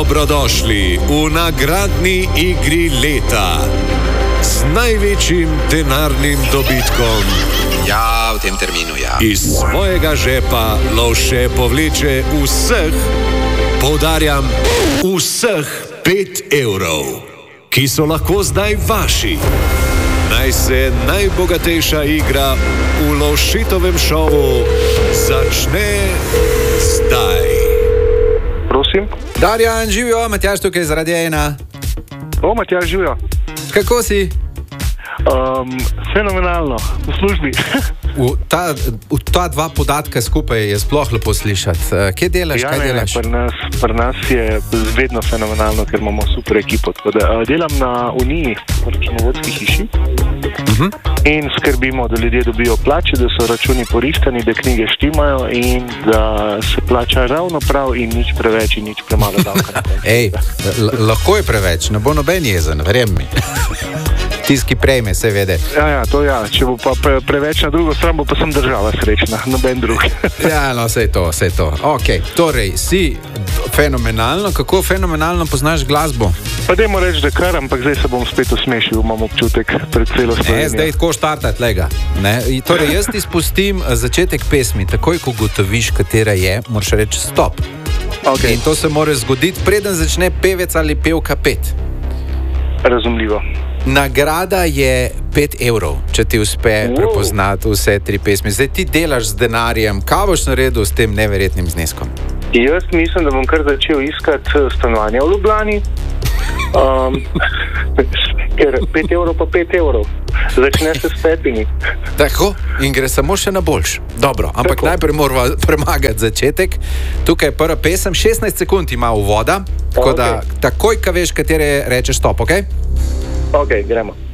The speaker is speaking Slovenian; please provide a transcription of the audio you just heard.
Dobrodošli v nagradni igri leta z največjim denarnim dobitkom. Ja, v tem terminu, ja. Iz svojega žepa Lovše povleče vseh, poudarjam, vseh 5 evrov, ki so lahko zdaj vaši. Naj se najbogatejša igra v Lovšitovem šovu začne zdaj. Prosim. Darjan, živijo, Matjaž tukaj z Radia 1. O, Matjaž, živijo. Kako si? Fenomenalno, v službi. V ta dva podatka skupaj je sploh lepo slišati. Kje delaš, kaj delaš? Pri nas je vedno fenomenalno, ker imamo super ekipo. Delam na Uniji, v računovodski hiši. In skrbimo, da ljudje dobijo plače, da so računi poristani, da knjige štimajo in da se plača ravno prav in nič preveč in nič premalo davka. Ej, lahko je preveč, ne bo noben jezen, verjemi mi. Tisti, ki prejme, se vede. Ja, to ja. Če bo pa preveč na drugo stran, bo pa sem država srečna, noben drug. Ja, no, vse to. Ok, torej, si fenomenalno. Kako fenomenalno poznaš glasbo? Pa dajmo reči, da kar, ampak zdaj se bom spet usmešil, imam občutek pred celo Slovenijo. Zdaj tako štartati, lega. Torej, jaz ti spustim začetek pesmi, takoj, ko gotoviš, katera je, moraš reči stop. Okay. In to se mora zgoditi, preden začne pevec ali pevka pet. Razumljivo. Nagrada je 5 evrov, če ti uspe prepoznati vse 3 pesmi. Zdaj ti delaš z denarjem, kaj boš naredil s tem neverjetnim zneskom? Jaz mislim, da bom kar začel iskati stanovanja v Ljubljani, ker 5 evrov pa 5 evrov. Začne se s 5. Tako, in gre samo še na boljš. Dobro, ampak najprej moramo premagati začetek. Tukaj je prva pesem, 16 sekund ima uvoda, tako da takoj, ko veš, katere rečeš stop, ok? Ok, gremo.